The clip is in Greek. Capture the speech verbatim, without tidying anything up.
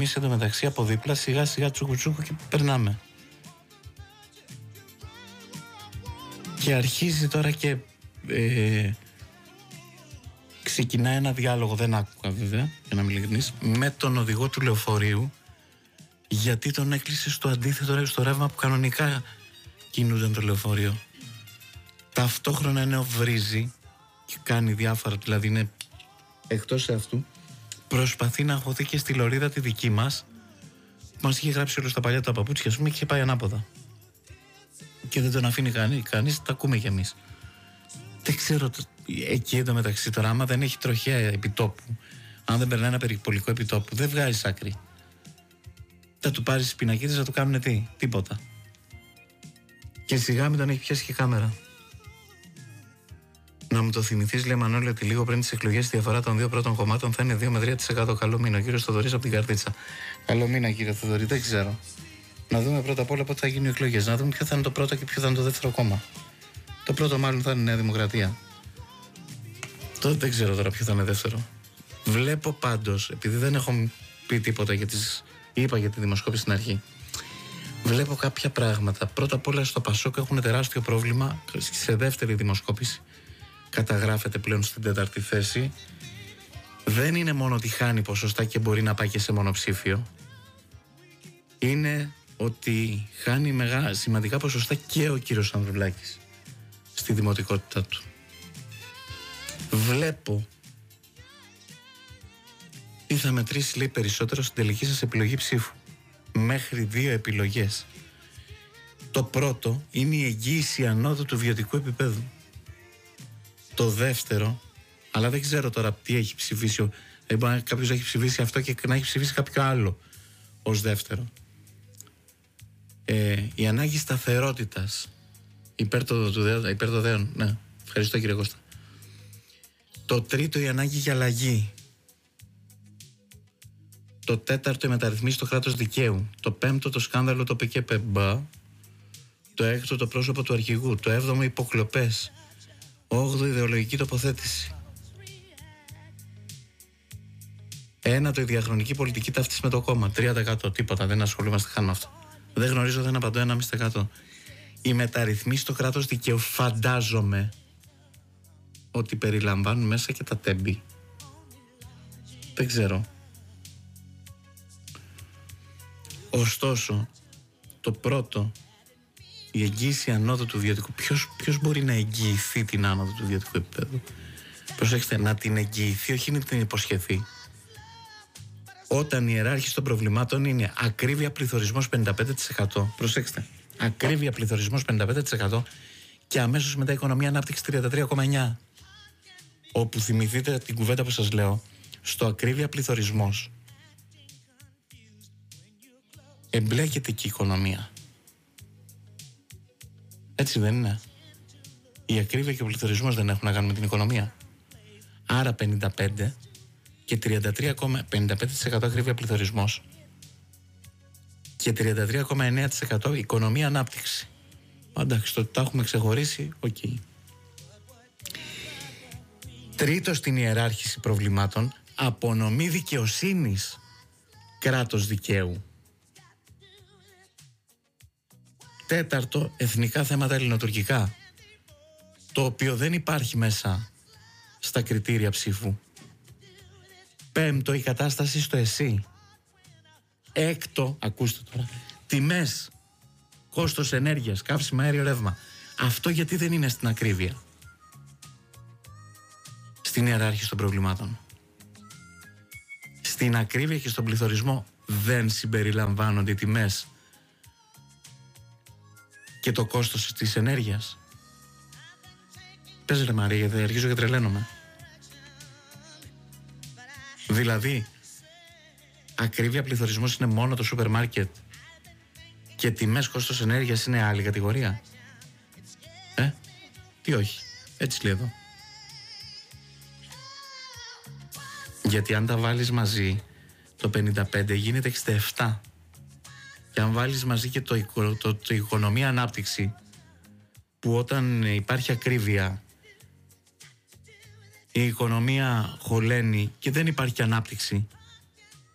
εμείς εντωμεταξύ από δίπλα σιγά σιγά τσουκουτσούκου και περνάμε. Και αρχίζει τώρα και ε, ξεκινάει ένα διάλογο, δεν άκουγα βέβαια, για να μην ειλικρινής, με τον οδηγό του λεωφορείου, γιατί τον έκλεισε στο αντίθετο στο ρεύμα που κανονικά κινούνταν το λεωφορείο. Ταυτόχρονα ενώ βρίζει και κάνει διάφορα, δηλαδή είναι εκτός αυτού, προσπαθεί να χωθεί και στη λωρίδα τη δική μας, που μας είχε γράψει όλο στα παλιά τα παπούτσια, ας πούμε, και είχε πάει ανάποδα. Και δεν τον αφήνει κανεί, κανείς, τα ακούμε κι εμείς. Δεν ξέρω, εκεί εντωμεταξύ τώρα, άμα δεν έχει τροχέα επιτόπου, αν δεν περνάει ένα περιπολικό επιτόπου, δεν βγάζεις άκρη. Θα του πάρεις τις πινακίδες, θα του κάνουν τι, τίποτα. Και σιγά μην τον έχει πιάσει και κάμερα. Να μου το θυμηθείς, λέει Μανώλη, ότι λίγο πριν τις εκλογές η διαφορά των δύο πρώτων κομμάτων θα είναι δύο με τρία τοις εκατό. Καλό μήνα, ο κύριος Θοδωρής από την Καρδίτσα. Καλό μήνα, κύριε Θοδωρή, δεν ξέρω. Να δούμε πρώτα απ' όλα πότε θα γίνουν οι εκλογές. Να δούμε ποιο θα είναι το πρώτο και ποιο θα είναι το δεύτερο κόμμα. Το πρώτο μάλλον θα είναι η Νέα Δημοκρατία. Τότε δεν ξέρω τώρα ποιο θα είναι δεύτερο. Βλέπω πάντως, επειδή δεν έχω πει τίποτα για τις. Είπα για τη δημοσκόπηση στην αρχή. Βλέπω κάποια πράγματα. Πρώτα απ' όλα στο Πασόκ έχουν τεράστιο πρόβλημα. Σε δεύτερη δημοσκόπηση καταγράφεται πλέον στην τέταρτη θέση. Δεν είναι μόνο ότι χάνει ποσοστά και μπορεί να πάει και σε μονοψήφιο. Είναι ότι χάνει μεγάλα, σημαντικά ποσοστά και ο κύριος Ανδρουλάκης στη δημοτικότητά του. Βλέπω τι θα μετρήσει, λέει, περισσότερο στην τελική σας επιλογή ψήφου. Μέχρι δύο επιλογές. Το πρώτο είναι η εγγύηση ανώτου του βιωτικού επίπεδου. Το δεύτερο, αλλά δεν ξέρω τώρα τι έχει ψηφίσει. Δηλαδή κάποιος έχει ψηφίσει αυτό και να έχει ψηφίσει κάποιο άλλο ως δεύτερο. Ε, η ανάγκη σταθερότητας υπέρ το, το, υπέρ το δέον. Ναι, ευχαριστώ κύριε Κώστα. Το τρίτο, η ανάγκη για αλλαγή. Το τέταρτο, η μεταρρυθμίση στο κράτος δικαίου. Το πέμπτο, το σκάνδαλο το ΠΚΠ. Το έκτο, το πρόσωπο του αρχηγού. Το έβδομο, υποκλοπές. Όγδοη, ιδεολογική τοποθέτηση. Ένα, το η διαχρονική πολιτική ταύτιση με το κόμμα. τρία τοις εκατό. Τίποτα, δεν ασχολούμαστε καν με αυτό. Δεν γνωρίζω, δεν απαντώ. ένα κόμμα πέντε τοις εκατό. Η μεταρρυθμίση στο κράτος δικαίου, φαντάζομαι ότι περιλαμβάνουν μέσα και τα τέμπη. Δεν ξέρω. Ωστόσο, το πρώτο, η εγγύηση ανώτου του βιωτικού. Ποιος, ποιος μπορεί να εγγυηθεί την άνοδο του βιωτικού επίπεδου? Προσέξτε, να την εγγυηθεί, όχι να την υποσχεθεί. Όταν η ιεράρχηση των προβλημάτων είναι ακρίβεια πληθωρισμός πενήντα πέντε τοις εκατό. Προσέξτε, ακρίβεια πληθωρισμός πενήντα πέντε τοις εκατό και αμέσως μετά οικονομία ανάπτυξη τριάντα τρία κόμμα εννιά τοις εκατό. Όπου θυμηθείτε την κουβέντα που σας λέω, στο ακρίβεια πληθωρισμός εμπλέκεται και η οικονομία. Έτσι δεν είναι? Η ακρίβεια και ο πληθωρισμός δεν έχουν να κάνουν με την οικονομία. Άρα πενήντα πέντε και τριάντα τρία κόμμα πενήντα πέντε τοις εκατό ακρίβεια πληθωρισμός και τριάντα τρία κόμμα εννιά τοις εκατό οικονομία ανάπτυξη. Εντάξει, το ότι τα έχουμε ξεχωρίσει, οκ. Okay. Τρίτο στην ιεράρχηση προβλημάτων, απονομή δικαιοσύνης, κράτος δικαίου. Τέταρτο, εθνικά θέματα ελληνοτουρκικά, το οποίο δεν υπάρχει μέσα στα κριτήρια ψήφου. Πέμπτο, η κατάσταση στο ΕΣΥ. Έκτο, ακούστε τώρα, τιμές, κόστος ενέργειας, καύσιμα, αέριο, ρεύμα. Αυτό γιατί δεν είναι στην ακρίβεια, στην ιεράρχηση των προβλημάτων? Στην ακρίβεια και στον πληθωρισμό δεν συμπεριλαμβάνονται οι τιμές και το κόστος της ενέργειας? Πες ρε Μαρία, γιατί αρχίζω και τρελαίνομαι. Δηλαδή, ακρίβεια πληθωρισμός είναι μόνο το σούπερ μάρκετ και τιμές κόστος ενέργειας είναι άλλη κατηγορία? Ε, τι όχι, έτσι λέει εδώ. Γιατί αν τα βάλεις μαζί, το πενήντα πέντε γίνεται εξήντα επτά. Και αν βάλεις μαζί και το, το, το, το οικονομία ανάπτυξη, που όταν υπάρχει ακρίβεια η οικονομία χωλαίνει και δεν υπάρχει ανάπτυξη,